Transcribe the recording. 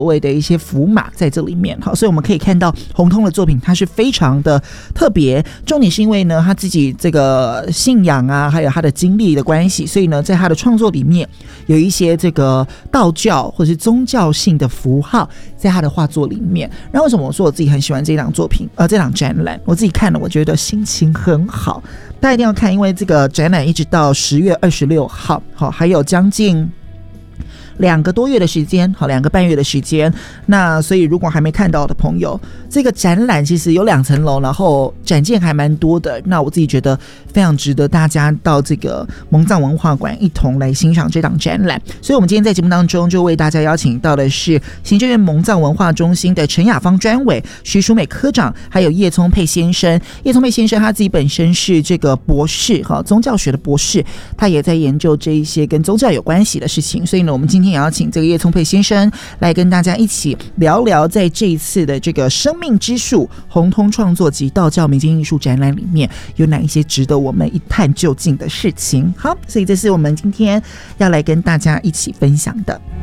谓的一些符码在这里面。好，所以我们可以看到洪通的作品它是非常的特别，重点是因为呢他自己这个信仰啊还有他的经历的关系，所以呢在他的创作里面有一些这个道教或是宗教性的符号在他的画作里面。然后为什么我说我自己很喜欢这档作品这档展览，我自己看了我觉得心情很好，大家一定要看，因为这个展览一直到10月26号，好，还有将近2个多月的时间，好，2个半月的时间。那所以如果还没看到的朋友，这个展览其实有2层楼，然后展件还蛮多的。那我自己觉得非常值得大家到这个蒙藏文化馆一同来欣赏这档展览。所以我们今天在节目当中就为大家邀请到的是行政院蒙藏文化中心的陈雅芳专委、徐淑美科长，还有叶聪沛先生。叶聪沛先生他自己本身是这个博士，宗教学的博士，他也在研究这一些跟宗教有关系的事情。所以呢，我们今天也要请这个叶聪沛先生来跟大家一起聊聊，在这一次的这个生命之树洪通创作及道教民间艺术展览里面有哪一些值得我们一探究竟的事情。好，所以这是我们今天要来跟大家一起分享的。